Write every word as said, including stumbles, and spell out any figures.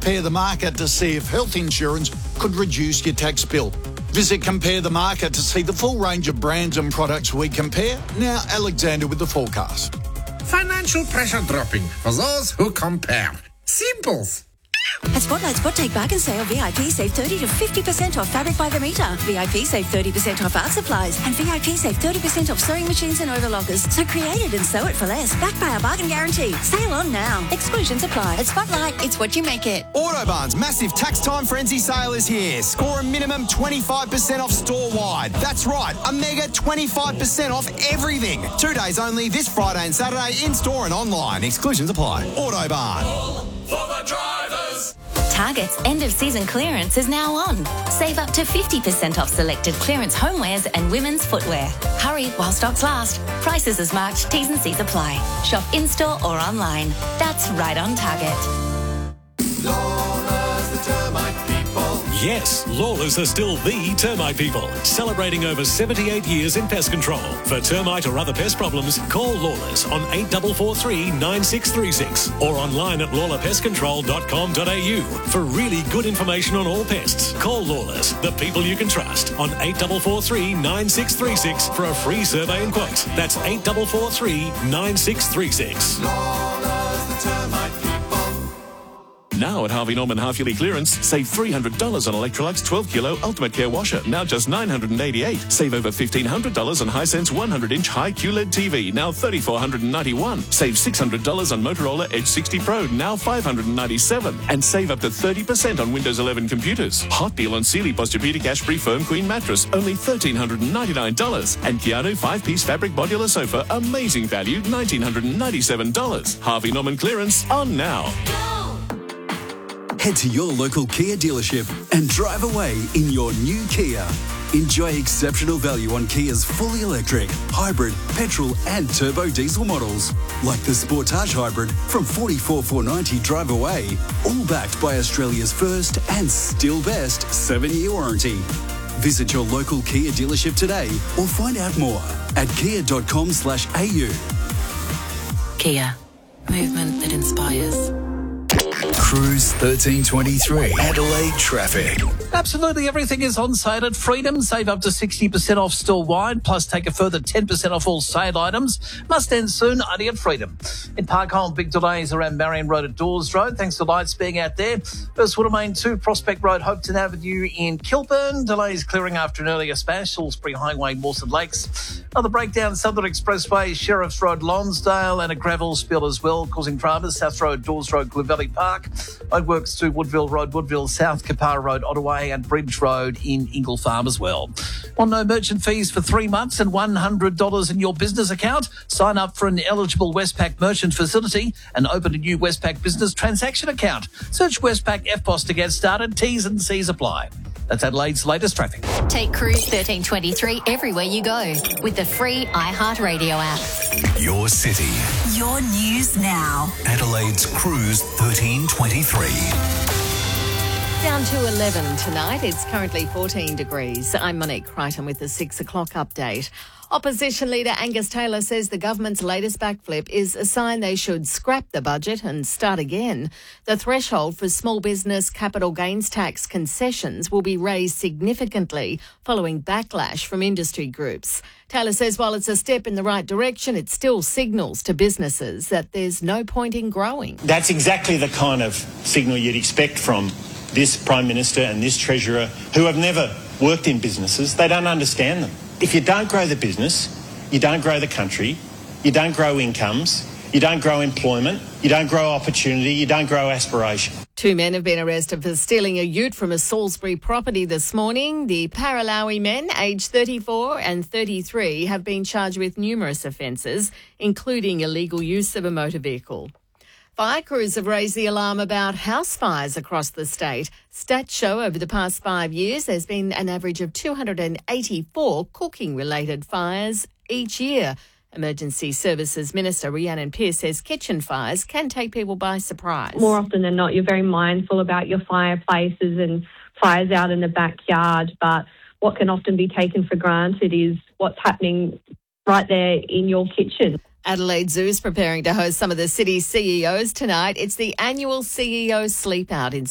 Compare the Market to see if health insurance could reduce your tax bill. Visit Compare the Market to see the full range of brands and products we compare. Now, Alexander with the forecast. Financial pressure dropping for those who compare. Simples. At Spotlight Spot Take Back and Sale, V I P save thirty to fifty percent off fabric by the metre. V I P save thirty percent off art supplies. And V I P save thirty percent off sewing machines and overlockers. So create it and sew it for less. Backed by our bargain guarantee. Sale on now. Exclusions apply. At Spotlight, it's what you make it. Autobarn's massive tax time frenzy sale is here. Score a minimum twenty-five percent off store-wide. That's right, a mega twenty-five percent off everything. Two days only this Friday and Saturday in-store and online. Exclusions apply. Autobarn. All for the drivers. Target's end-of-season clearance is now on. Save up to fifty percent off selected clearance homewares and women's footwear. Hurry while stocks last. Prices as marked, T's and C's apply. Shop in-store or online. That's right on Target. Lawless, the termite people. Yes, Lawless are still the termite people, celebrating over seventy-eight years in pest control. For termite or other pest problems, call Lawless on eight four four three, nine six three six or online at lawler pest control dot com dot a u for really good information on all pests. Call Lawless, the people you can trust, on eight four four three, nine six three six for a free survey and quote. That's eight four four three, nine six three six. Lawless, the termite people. Now at Harvey Norman half-yearly clearance, save three hundred dollars on Electrolux twelve kilo Ultimate Care washer, now just nine hundred eighty-eight dollars. Save over fifteen hundred dollars on Hisense one hundred inch high Q L E D T V, now three thousand four hundred ninety-one dollars. Save six hundred dollars on Motorola Edge sixty Pro, now five hundred ninety-seven dollars. And save up to thirty percent on Windows eleven computers. Hot deal on Sealy Posturepedic Ash-Free Firm Queen mattress, only one thousand three hundred ninety-nine dollars. And Keanu five-piece fabric modular sofa, amazing value, one thousand nine hundred ninety-seven dollars. Harvey Norman clearance on now. Head to your local Kia dealership and drive away in your new Kia. Enjoy exceptional value on Kia's fully electric, hybrid, petrol and turbo diesel models. Like the Sportage Hybrid from forty-four thousand four hundred ninety dollars drive away. All backed by Australia's first and still best seven-year warranty. Visit your local Kia dealership today or find out more at kia.com slash au. Kia. Movement that inspires. Cruise thirteen twenty-three. Adelaide traffic. Absolutely everything is on sale at Freedom. Save up to sixty percent off store-wide, plus take a further ten percent off all sale items. Must end soon, only at Freedom. In Parkholme, big delays around Marion Road at Dawes Road, thanks to lights being out there. First Watermain two, Prospect Road, Hopetoun Avenue in Kilburn. Delays clearing after an earlier smash, Salisbury Highway, Mawson Lakes. Another breakdown, Southern Expressway, Sheriff's Road, Lonsdale, and a gravel spill as well, causing dramas. South Road, Dawes Road, Glue Valley Park. Roadworks to Woodville Road, Woodville, South Kapara Road, Ottaway, and Bridge Road in Ingle Farm as well. Want no merchant fees for three months and one hundred dollars in your business account? Sign up for an eligible Westpac merchant facility and open a new Westpac business transaction account. Search Westpac F B O S to get started. T's and C's apply. That's Adelaide's latest traffic. Take Cruise thirteen twenty-three everywhere you go with the free iHeartRadio app. Your city. Your news now. Adelaide's Cruise thirteen twenty-three. Down to eleven tonight. It's currently fourteen degrees. I'm Monique Crichton with the six o'clock update. Opposition leader Angus Taylor says the government's latest backflip is a sign they should scrap the budget and start again. The threshold for small business capital gains tax concessions will be raised significantly following backlash from industry groups. Taylor says while it's a step in the right direction, it still signals to businesses that there's no point in growing. That's exactly the kind of signal you'd expect from this Prime Minister and this Treasurer who have never worked in businesses. They don't understand them. If you don't grow the business, you don't grow the country, you don't grow incomes, you don't grow employment, you don't grow opportunity, you don't grow aspiration. Two men have been arrested for stealing a ute from a Salisbury property this morning. The Paralawi men, aged thirty-four and thirty-three, have been charged with numerous offences, including illegal use of a motor vehicle. Fire crews have raised the alarm about house fires across the state. Stats show over the past five years there's been an average of two hundred eighty-four cooking-related fires each year. Emergency Services Minister Rhiannon Pearce says kitchen fires can take people by surprise. More often than not, you're very mindful about your fireplaces and fires out in the backyard, but what can often be taken for granted is what's happening right there in your kitchen. Adelaide Zoo's preparing to host some of the city's C E Os tonight. It's the annual C E O Sleep Out in